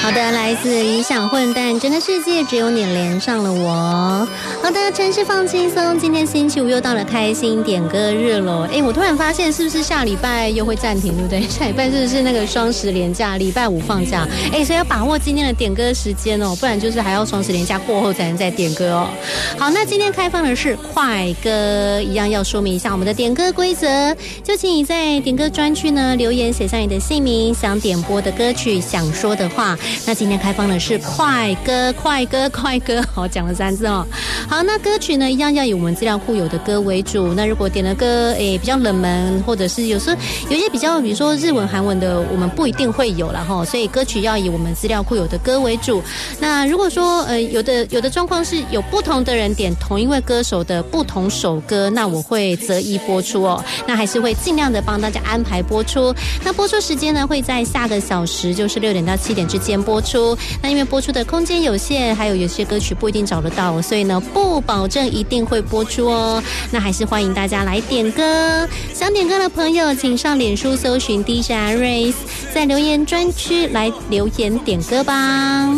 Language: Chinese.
好的，来自理想混蛋，整个世界只有你连上了我。好的，城市放轻松，今天星期五又到了开心点歌日了。我突然发现是不是下礼拜又会暂停，对不对？下礼拜是不是那个双十连假，礼拜五放假？所以要把握今天的点歌时间哦，不然就是还要双十连假过后才能再点歌哦。好，那今天开放的是快歌，一样要说明一下我们的点歌规则，就请你在点歌专区呢留言写上你的姓名、想点播的歌曲、想说的话。那今天开放的是快歌，快歌，快歌，好，讲了3次哦。好，那歌曲呢一样要以我们资料库有的歌为主。那如果点的歌比较冷门，或者是有时候有些比较比如说日文、韩文的，我们不一定会有啦齁，所以歌曲要以我们资料库有的歌为主。那如果说有的状况是有不同的人点同一位歌手的不同首歌，那我会择一播出哦。那还是会尽量的帮大家安排播出。那播出时间呢会在下个小时，就是6点到7点之间播出。那因为播出的空间有限，还有些歌曲不一定找得到，所以呢不保证一定会播出哦。那还是欢迎大家来点歌，想点歌的朋友请上脸书搜寻 DJ Aris， 在留言专区来留言点歌吧。